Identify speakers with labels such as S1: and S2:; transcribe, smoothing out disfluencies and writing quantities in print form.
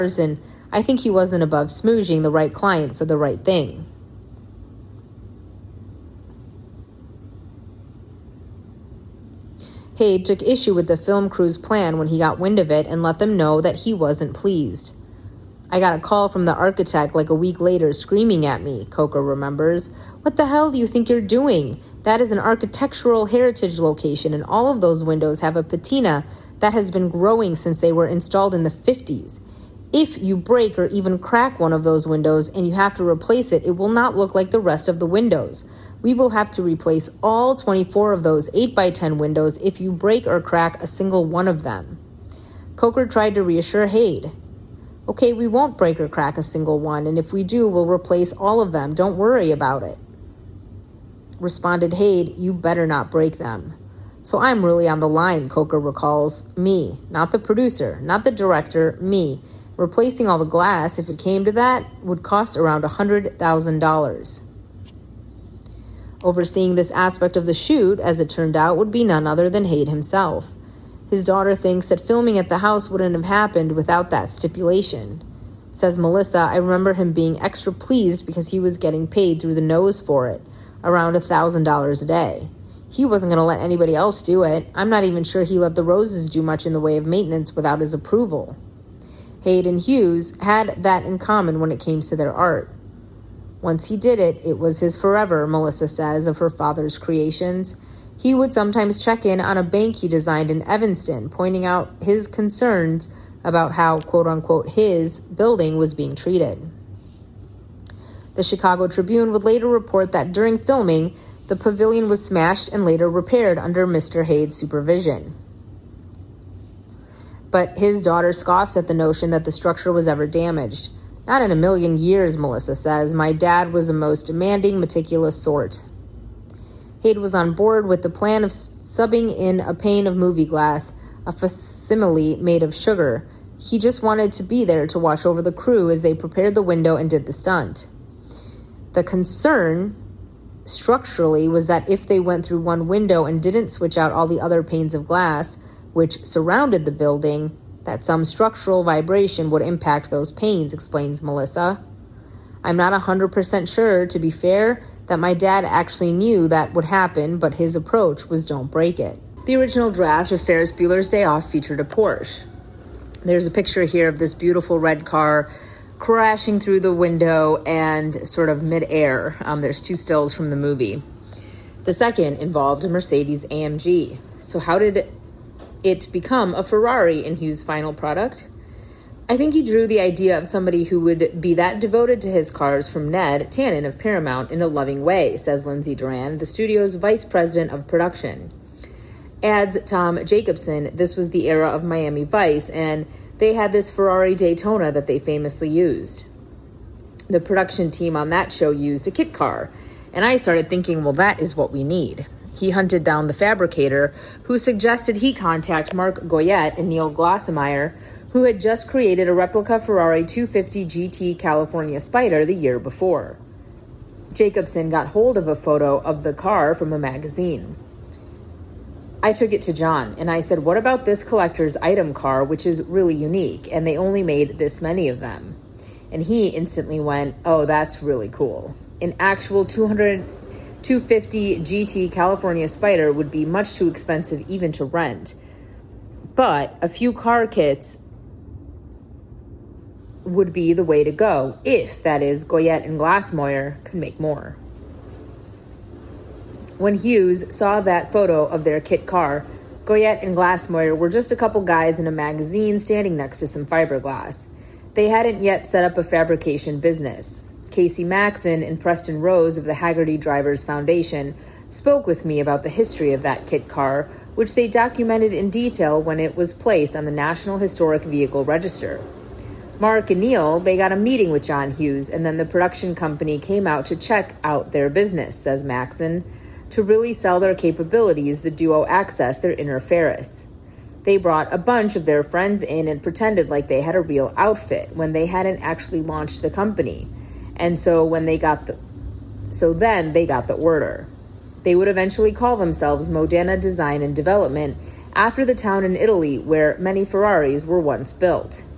S1: and I think he wasn't above smoozing the right client for the right thing. Haid took issue with the film crew's plan when he got wind of it and let them know that he wasn't pleased. I got a call from the architect like a week later screaming at me, Coker remembers. What the hell do you think you're doing? That is an architectural heritage location, and all of those windows have a patina that has been growing since they were installed in the 50s. If you break or even crack one of those windows and you have to replace it, it will not look like the rest of the windows. We will have to replace all 24 of those 8x10 windows if you break or crack a single one of them. Coker tried to reassure Haid. Okay, we won't break or crack a single one, and if we do, we'll replace all of them. Don't worry about it. Responded Haid, you better not break them. So I'm really on the line, Coker recalls. Me, not the producer, not the director, me. Replacing all the glass, if it came to that, would cost around $100,000. Overseeing this aspect of the shoot, as it turned out, would be none other than Haid himself. His daughter thinks that filming at the house wouldn't have happened without that stipulation. Says Melissa, I remember him being extra pleased because he was getting paid through the nose for it, around $1,000 a day. He wasn't going to let anybody else do it. I'm not even sure he let the Roses do much in the way of maintenance without his approval. Haid and Hughes had that in common when it came to their art. Once he did it, it was his forever, Melissa says of her father's creations. He would sometimes check in on a bank he designed in Evanston, pointing out his concerns about how, quote-unquote, his building was being treated. The Chicago Tribune would later report that during filming, the pavilion was smashed and later repaired under Mr. Haid's supervision. But his daughter scoffs at the notion that the structure was ever damaged. Not in a million years, Melissa says. My dad was a most demanding, meticulous sort. Haid was on board with the plan of subbing in a pane of movie glass, a facsimile made of sugar. He just wanted to be there to watch over the crew as they prepared the window and did the stunt. The concern, structurally, was that if they went through one window and didn't switch out all the other panes of glass, which surrounded the building, that some structural vibration would impact those panes, explains Melissa. I'm not 100% sure, to be fair, that my dad actually knew that would happen, but his approach was don't break it. The original draft of Ferris Bueller's Day Off featured a Porsche. There's a picture here of this beautiful red car crashing through the window and sort of mid-air. There's two stills from the movie. The second involved a Mercedes AMG. So how did it become a Ferrari in Hughes' final product? I think he drew the idea of somebody who would be that devoted to his cars from Ned Tannen of Paramount in a loving way, says Lindsay Duran, the studio's vice president of production. Adds Tom Jacobson, this was the era of Miami Vice, and they had this Ferrari Daytona that they famously used. The production team on that show used a kit car, and I started thinking, well, that is what we need. He hunted down the fabricator, who suggested he contact Mark Goyette and Neil Glossemeyer, who had just created a replica Ferrari 250 GT California Spider the year before. Jacobson got hold of a photo of the car from a magazine. I took it to John, and I said, what about this collector's item car, which is really unique, and they only made this many of them? And he instantly went, oh, that's really cool. An actual 250 GT California Spider would be much too expensive even to rent. But a few car kits would be the way to go, if, that is, Goyette and Glassmoyer could make more. When Hughes saw that photo of their kit car, Goyette and Glassmoyer were just a couple guys in a magazine standing next to some fiberglass. They hadn't yet set up a fabrication business. Casey Maxon and Preston Rose of the Haggerty Drivers Foundation spoke with me about the history of that kit car, which they documented in detail when it was placed on the National Historic Vehicle Register. Mark and Neil, they got a meeting with John Hughes, and then the production company came out to check out their business, says Maxon. To really sell their capabilities, the duo accessed their inner Ferris. They brought a bunch of their friends in and pretended like they had a real outfit when they hadn't actually launched the company. And so then they got the order. They would eventually call themselves Modena Design and Development after the town in Italy where many Ferraris were once built.